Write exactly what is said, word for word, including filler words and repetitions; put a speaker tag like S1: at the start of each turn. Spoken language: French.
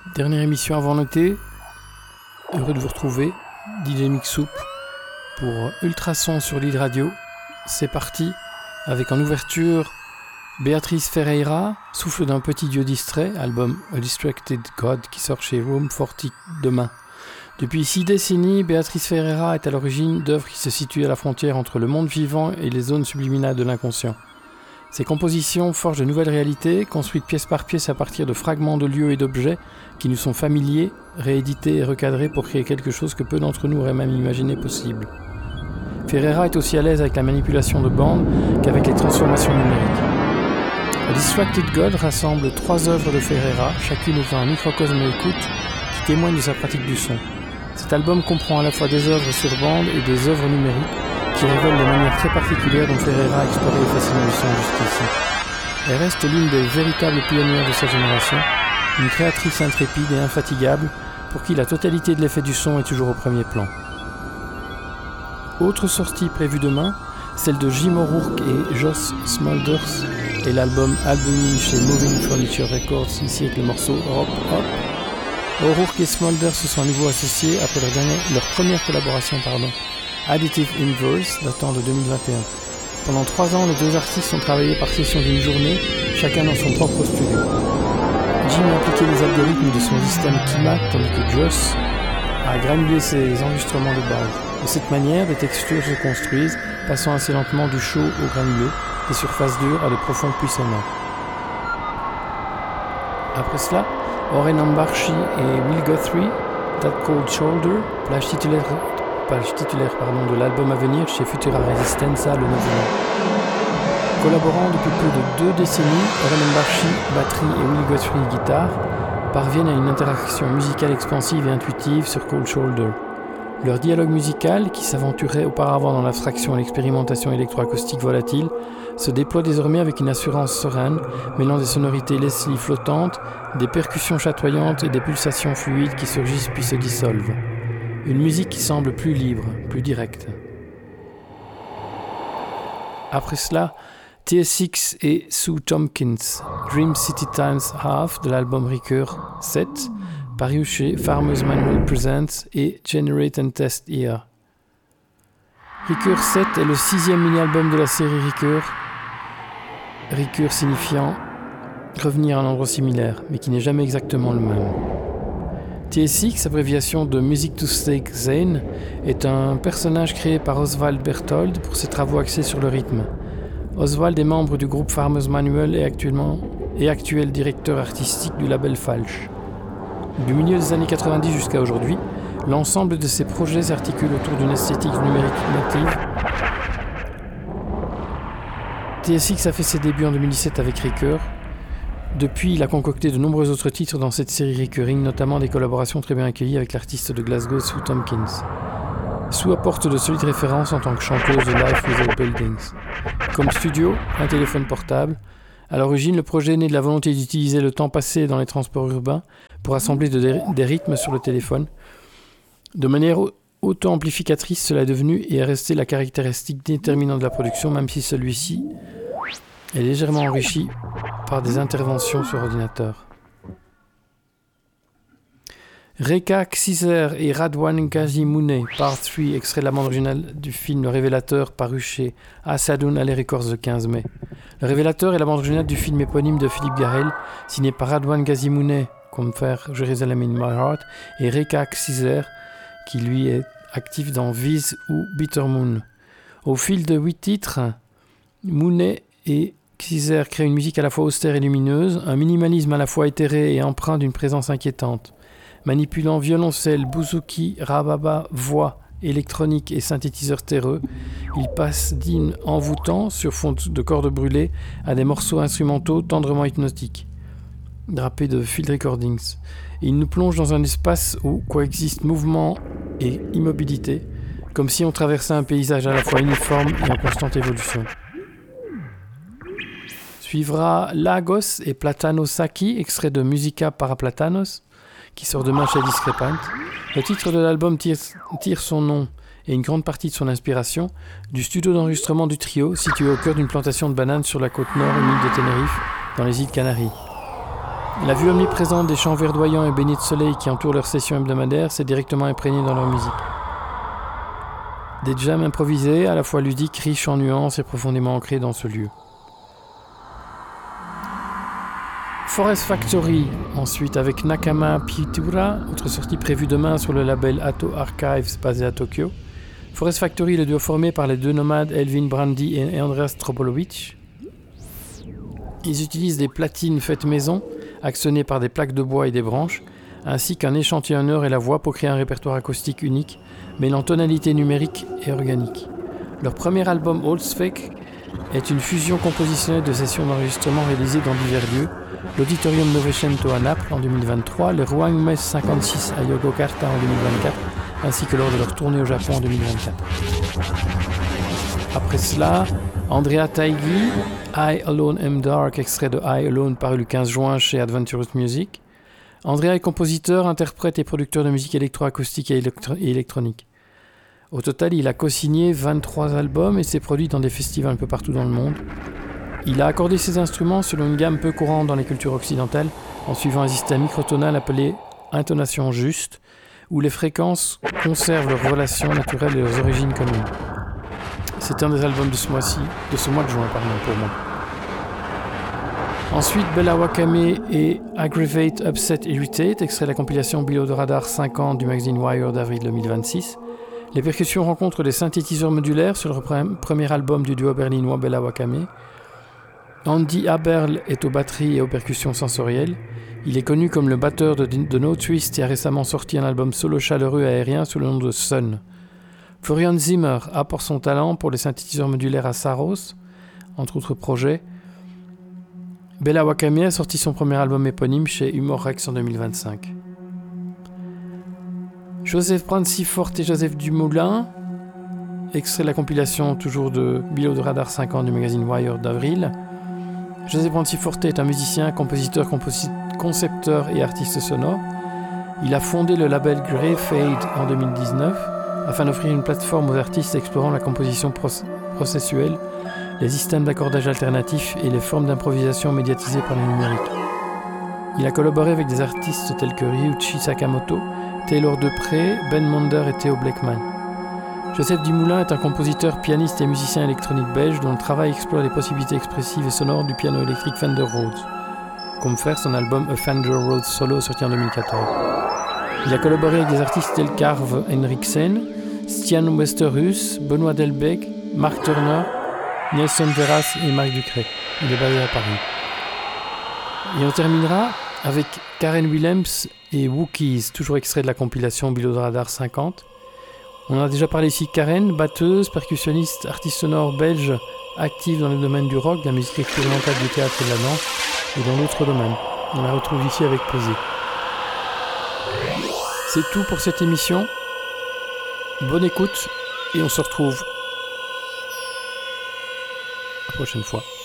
S1: Dernière émission avant l'été. Heureux de vous retrouver. D J Mixoup pour Ultrason sur l'île radio. C'est parti avec en ouverture Béatrice Ferreira, Souffle d'un petit dieu distrait, album A Distracted God qui sort chez Room quarante demain. Depuis six décennies, Béatrice Ferreira est à l'origine d'œuvres qui se situent à la frontière entre le monde vivant et les zones subliminales de l'inconscient. Ses compositions forgent de nouvelles réalités, construites pièce par pièce à partir de fragments de lieux et d'objets qui nous sont familiers, réédités et recadrés pour créer quelque chose que peu d'entre nous auraient même imaginé possible. Ferreira est aussi à l'aise avec la manipulation de bandes qu'avec les transformations numériques. A Distracted God rassemble trois œuvres de Ferreira, chacune étant un microcosme d'écoute qui témoigne de sa pratique du son. Cet album comprend à la fois des œuvres sur bande et des œuvres numériques qui révèlent de manière très particulière dont Ferreira a exploré les fascinants du son jusqu'ici. Elle reste l'une des véritables pionnières de sa génération, une créatrice intrépide et infatigable pour qui la totalité de l'effet du son est toujours au premier plan. Autre sortie prévue demain, celle de Jim O'Rourke et Joss Smulders et l'album Albumin chez Moving Furniture Records, ici avec le morceau Hop Hop. O'Rourke et Smulders se sont à nouveau associés après leur, dernière, leur première collaboration, pardon, Additive Inverse, datant de deux mille vingt et un. Pendant trois ans, les deux artistes ont travaillé par session d'une journée, chacun dans son propre studio. Jim a appliqué les algorithmes de son système Kima, tandis que Joss a granulé ses enregistrements de base. De cette manière, des textures se construisent, passant assez lentement du chaud au granulé, des surfaces dures à de profonds puits sonores. Après cela, Oren Ambarchi et Will Guthrie, That Cold Shoulder, plage titulaire, plage titulaire pardon, de l'album à venir chez Futura Resistenza le neuf juin. Collaborant depuis plus de deux décennies, Oren Ambarchi, batterie et Will Guthrie, guitare, parviennent à une interaction musicale expansive et intuitive sur Cold Shoulder. Leur dialogue musical, qui s'aventurait auparavant dans l'abstraction et l'expérimentation électroacoustique volatile, se déploie désormais avec une assurance sereine, mêlant des sonorités Leslie flottantes, des percussions chatoyantes et des pulsations fluides qui surgissent puis se dissolvent. Une musique qui semble plus libre, plus directe. Après cela, T S X et Sue Tompkins, Dream City Times Half de l'album Recur sept, paru chez Farmers Manual Presents et Generate and Test Here. Recur sept est le sixième mini-album de la série Recur, Recur signifiant revenir à un endroit similaire, mais qui n'est jamais exactement le même. T S X, abréviation de Music to Stake Zane, est un personnage créé par Oswald Berthold pour ses travaux axés sur le rythme. Oswald est membre du groupe Farmers Manual et, actuellement, et actuel directeur artistique du label Falch. Du milieu des années quatre-vingt-dix jusqu'à aujourd'hui, l'ensemble de ses projets s'articule autour d'une esthétique numérique native. T S X a fait ses débuts en deux mille dix-sept avec Recur. Depuis, il a concocté de nombreux autres titres dans cette série Recurring, notamment des collaborations très bien accueillies avec l'artiste de Glasgow Sue Tompkins. Sue apporte de solides références en tant que chanteuse de Life Without Buildings. Comme studio, un téléphone portable. À l'origine, le projet est né de la volonté d'utiliser le temps passé dans les transports urbains pour assembler de dé- des rythmes sur le téléphone. De manière auto-amplificatrice, cela est devenu et est resté la caractéristique déterminante de la production, même si celui-ci est légèrement enrichi par des interventions sur ordinateur. Reka Xizer et Radwan Gazimune, Part trois, extrait de la bande originale du film Le Révélateur, paru chez Asadun Alley Records le quinze mai. Le Révélateur est la bande originale du film éponyme de Philippe Garrel, signé par Radwan Gazimune, comme faire Jerusalem in My Heart, et Reka Xizer, qui lui est actif dans Viz ou Bitter Moon. Au fil de huit titres, Moune et Xizer créent une musique à la fois austère et lumineuse, un minimalisme à la fois éthéré et empreint d'une présence inquiétante. Manipulant violoncelle, bouzouki, rababa, voix, électronique et synthétiseur terreux, il passe d'hymnes envoûtants sur fond de cordes brûlées à des morceaux instrumentaux tendrement hypnotiques, drapés de field recordings. Et il nous plonge dans un espace où coexistent mouvement et immobilité, comme si on traversait un paysage à la fois uniforme et en constante évolution. Suivra Lagos et Platano Saki, extrait de Musica para Platanos, qui sort demain chez Discrepant. Le titre de l'album tire, tire son nom et une grande partie de son inspiration du studio d'enregistrement du trio, situé au cœur d'une plantation de bananes sur la côte nord humide de Tenerife, dans les îles Canaries. La vue omniprésente des champs verdoyants et baignés de soleil qui entourent leurs sessions hebdomadaires s'est directement imprégnée dans leur musique. Des jams improvisés, à la fois ludiques, riches en nuances et profondément ancrés dans ce lieu. Forest Factory, ensuite avec Nakama Pitura, autre sortie prévue demain sur le label Atto Archives basé à Tokyo. Forest Factory est le duo formé par les deux nomades Elvin Brandy et Andreas Tropolovic. Ils utilisent des platines faites maison, actionnées par des plaques de bois et des branches, ainsi qu'un échantillonneur et la voix pour créer un répertoire acoustique unique, mêlant tonalité numérique et organique. Leur premier album Holzweg est une fusion compositionnelle de sessions d'enregistrement réalisées dans divers lieux, l'Auditorium Novecento à Naples en deux mille vingt-trois, le Ruang Mess cinquante-six à Yogyakarta en deux mille vingt-quatre, ainsi que lors de leur tournée au Japon en deux mille vingt-quatre. Après cela, Andrea Taigi, I Alone Am Dark, extrait de I Alone paru le quinze juin chez Adventurous Music. Andrea est compositeur, interprète et producteur de musique électroacoustique et, électro- et électronique. Au total, il a co-signé vingt-trois albums et s'est produit dans des festivals un peu partout dans le monde. Il a accordé ses instruments selon une gamme peu courante dans les cultures occidentales, en suivant un système microtonal appelé intonation juste, où les fréquences conservent leurs relations naturelles et leurs origines communes. C'est un des albums de ce mois-ci, de ce mois de juin, pardon, pour moi. Ensuite, Bella Wakame et Aggravate, Upset, Irritate, extrait de la compilation Below the Radar cinquante du magazine Wired d'avril deux mille vingt-six. Les percussions rencontrent des synthétiseurs modulaires sur le premier album du duo berlinois Bella Wakame. Andy Haberl est aux batteries et aux percussions sensorielles. Il est connu comme le batteur de, de No Twist et a récemment sorti un album solo chaleureux aérien sous le nom de Sun. Florian Zimmer apporte son talent pour les synthétiseurs modulaires à Saros, entre autres projets. Bella Wakame a sorti son premier album éponyme chez Humor Rex en deux mille vingt-cinq. Joseph Branciforte et Joseph Dumoulin, extrait de la compilation toujours de Below the Radar cinquante du magazine Wired d'avril. Joseph Branciforte est un musicien, compositeur, composi- concepteur et artiste sonore. Il a fondé le label Grey Fade en deux mille dix-neuf afin d'offrir une plateforme aux artistes explorant la composition proc- processuelle, les systèmes d'accordage alternatifs et les formes d'improvisation médiatisées par le numérique. Il a collaboré avec des artistes tels que Ryuichi Sakamoto, Taylor Depré, Ben Monder et Theo Bleckmann. Joseph Dumoulin est un compositeur, pianiste et musicien électronique belge dont le travail explore les possibilités expressives et sonores du piano électrique Fender Rhodes, comme faire son album A Fender Rhodes Solo sorti en deux mille quatorze. Il a collaboré avec des artistes tels Carve Henriksen, Stian Westerhuis, Benoît Delbecq, Mark Turner, Nelson Veras et Marc Ducret. Il est basé à Paris. Et on terminera avec Karen Willems et Wookies, toujours extrait de la compilation Below the Radar cinquante. On a déjà parlé ici de Karen, batteuse, percussionniste, artiste sonore belge, active dans le domaine du rock, de la musique expérimentale, du théâtre et de la danse, et dans d'autres domaines. On la retrouve ici avec plaisir. C'est tout pour cette émission. Bonne écoute, et on se retrouve la prochaine fois.